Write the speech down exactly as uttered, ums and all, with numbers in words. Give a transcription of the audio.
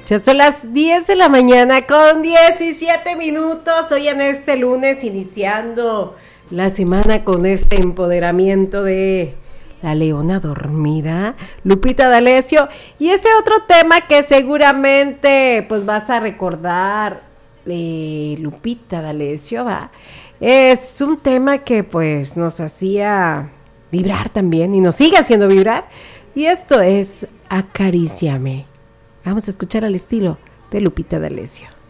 Ya son las diez de la mañana con diecisiete minutos. Hoy en este lunes iniciando la semana con este empoderamiento de la leona dormida, Lupita D'Alessio. Y ese otro tema que seguramente pues vas a recordar de Lupita D'Alessio, ¿va? Es un tema que pues nos hacía vibrar también y nos sigue haciendo vibrar. Y esto es Acaríciame. Vamos a escuchar al estilo de Lupita D'Alessio.